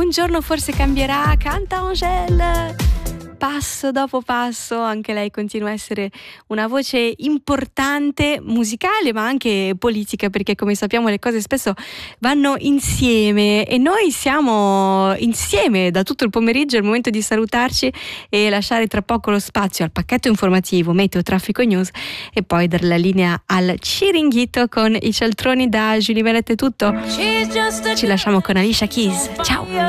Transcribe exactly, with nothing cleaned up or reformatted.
un giorno forse cambierà, canta Angèle. Passo dopo passo anche lei continua a essere una voce importante, musicale ma anche politica, perché come sappiamo le cose spesso vanno insieme e noi siamo insieme da tutto il pomeriggio. È il momento di salutarci e lasciare tra poco lo spazio al pacchetto informativo Meteo Traffico News e poi dare la linea al Ciringhito con i cialtroni. Da Giulia Belletta è tutto, ci lasciamo con Alicia Keys, ciao!